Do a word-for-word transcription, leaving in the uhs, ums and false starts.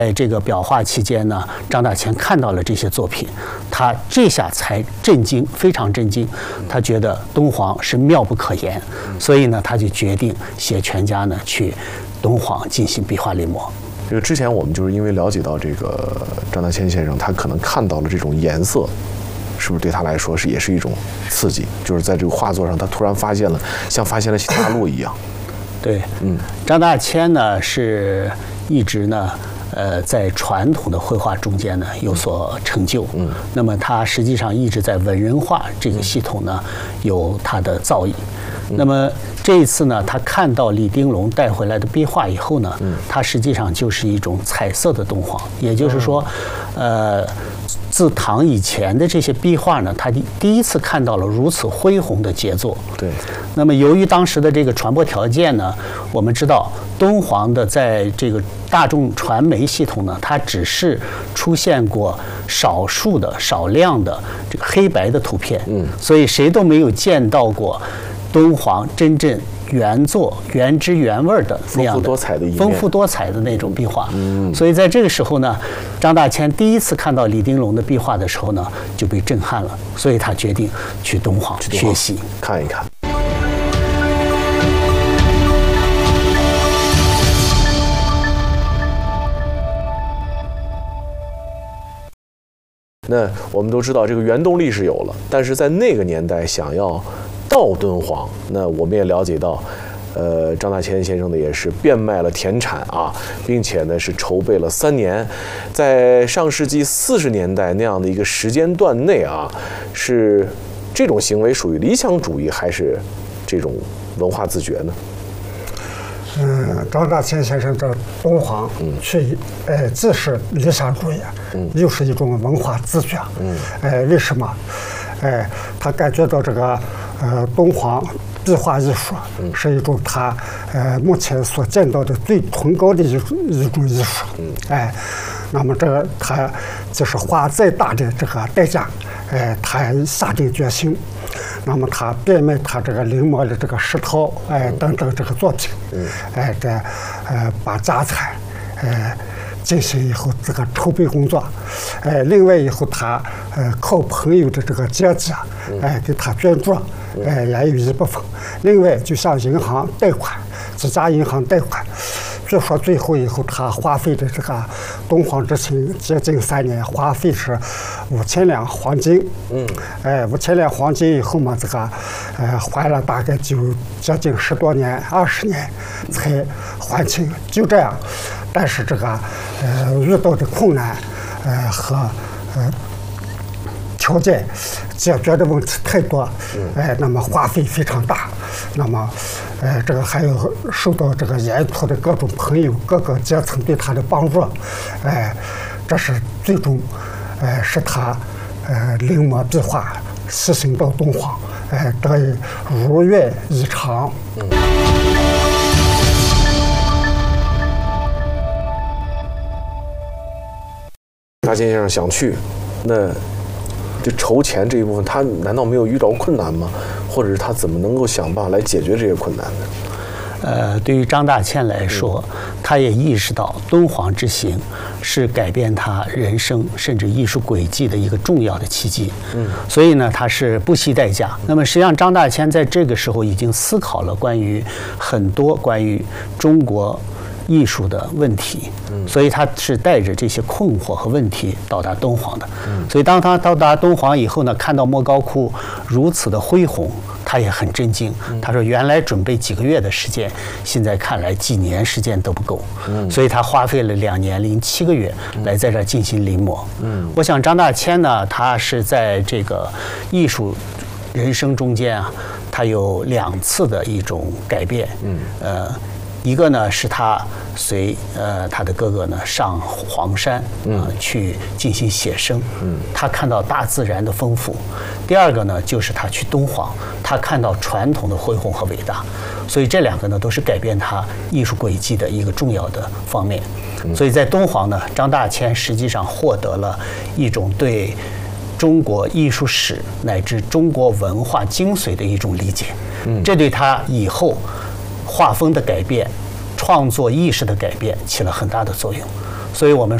在这个裱画期间呢，张大千看到了这些作品，他这下才震惊，非常震惊。他觉得敦煌是妙不可言，所以呢，他就决定携全家呢去敦煌进行壁画临摹。 这个之前我们就是因为了解到这个张大千先生，他可能看到了这种颜色，是不是对他来说是也是一种刺激？就是在这个画作上，他突然发现了，像发现了新大陆一样。 对，嗯，张大千呢是一直呢。呃，在传统的绘画中间呢有所成就，嗯，那么他实际上一直在文人画这个系统呢有他的造诣。那么这一次呢，他看到李丁龙带回来的壁画以后呢，它实际上就是一种彩色的敦煌，也就是说，呃，自唐以前的这些壁画呢，他第第一次看到了如此恢宏的杰作。 对。 那么由于当时的这个传播条件呢，我们知道敦煌的在这个大众传媒系统呢，它只是出现过少数的少量的这个黑白的图片，嗯，所以谁都没有见到过敦煌真正原作原汁原味的那样的丰富多彩的一面丰富多彩的那种壁画。嗯，所以在这个时候呢，张大千第一次看到李丁龙的壁画的时候呢，就被震撼了，所以他决定去敦煌学习看一看。那我们都知道这个原动力是有了，但是在那个年代想要到敦煌，那我们也了解到，呃，张大千先生呢也是变卖了田产啊，并且呢是筹备了三年，在上世纪四十年代那样的一个时间段内啊，是这种行为属于理想主义还是这种文化自觉呢？ 嗯，张大千先生的敦煌去，呃，既是理想主义，嗯，又是一种文化自觉，嗯，呃，为什么？哎，他感觉到这个，呃，敦煌壁画艺术是一种他，呃，目前所见到的最崇高的一种一种艺术，嗯，哎，那么这个他就是花再大的这个代价，哎，他下定决心。那么他变卖他这个临摹的这个石涛，哎等等这个作品，哎这呃把家产，呃进行以后这个筹备工作，哎另外以后他呃靠朋友的这个接济，哎给他捐助，哎也有一部分，另外就向银行贷款，几家银行贷款。据说最后以后，他花费的这个敦煌之行接近三年，花费是五千两黄金。嗯，哎，五千两黄金以后嘛，这个呃还了大概就接近十多年、二十年才还清。就这样，但是这个呃遇到的困难，呃和呃条件解决的问题太多，哎，那么花费非常大，那么。呃，这个还有受到这个沿途的各种朋友、各个阶层对他的帮助，哎，这是最终，呃，使他呃临摹壁画西行到敦煌，哎，得以如愿以偿。嗯。 大千先生想去，那这筹钱这一部分，他难道没有遇到困难吗？或者是他怎么能够想办法来解决这些困难呢？ 呃，对于张大千来说，他也意识到敦煌之行是改变他人生甚至艺术轨迹的一个重要的契机。嗯，所以呢，他是不惜代价。那么，实际上张大千在这个时候已经思考了关于很多关于中国艺术的问题，所以他是带着这些困惑和问题到达敦煌的。所以当他到达敦煌以后呢，看到莫高窟如此的恢宏，他也很震惊。他说：“原来准备几个月的时间，现在看来几年时间都不够。”所以他花费了两年零七个月来在这儿进行临摹。我想张大千呢，他是在这个艺术人生中间啊，他有两次的一种改变。呃。一个呢是他随呃他的哥哥呢上黄山啊、呃、去进行写生，嗯，他看到大自然的丰富。第二个呢就是他去敦煌，他看到传统的恢宏和伟大。所以这两个呢都是改变他艺术轨迹的一个重要的方面。所以在敦煌呢，张大千实际上获得了一种对中国艺术史乃至中国文化精髓的一种理解。嗯，这对他以后画风的改变、创作意识的改变起了很大的作用。 所以我们